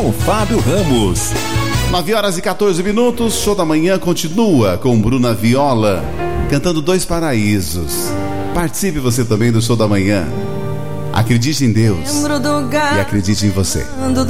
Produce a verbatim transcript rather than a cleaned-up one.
com Fábio Ramos. nove horas e quatorze minutos, Show da Manhã continua com Bruna Viola, cantando Dois Paraísos. Participe você também do Show da Manhã. Acredite em Deus e acredite em você.